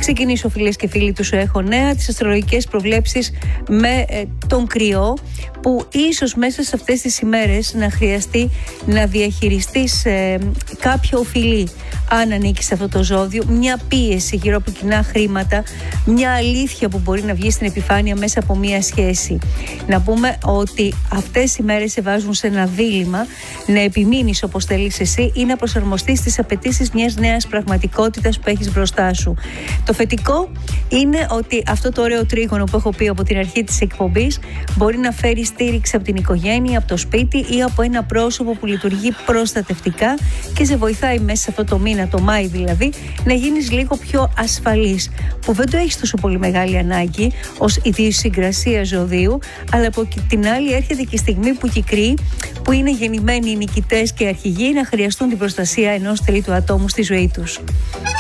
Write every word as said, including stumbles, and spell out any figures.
ξεκινήσω, φίλες και φίλοι του Σου Έχω Νέα, τις αστρολογικές προβλέψεις με ε, τον Κριό, που ίσως μέσα σε αυτές τις ημέρες να χρειαστεί να διαχειριστείς ε, κάποια οφειλή, αν ανήκει σε αυτό το ζώδιο, μια πίεση γύρω από κοινά χρήματα, μια αλήθεια που μπορεί να βγει στην επιφάνεια μέσα από μια σχέση. Να πούμε ότι αυτές οι μέρες σε βάζουν σε ένα δίλημμα να επιμείνεις όπως θέλεις εσύ ή να προσαρμοστείς στις απαιτήσεις μιας νέας πραγματικότητας που έχεις μπροστά σου. Το θετικό είναι ότι αυτό το ωραίο τρίγωνο που έχω πει από την αρχή της εκπομπής μπορεί να φέρει στήριξη από την οικογένεια, από το σπίτι ή από ένα πρόσωπο που λειτουργεί προστατευτικά και σε βοηθάει μέσα σε αυτό το μήνα, το Μάη δηλαδή, να γίνεις λίγο πιο ασφαλής, που δεν το έχεις τόσο πολύ μεγάλη ανάγκη ως ιδιοσυγκρασία ζωδίου, αλλά από την άλλη έρχεται και η στιγμή που κυκροί, που είναι γεννημένοι οι νικητές και αρχηγοί, να χρειαστούν την προστασία ενός τρίτου ατόμου στη ζωή τους.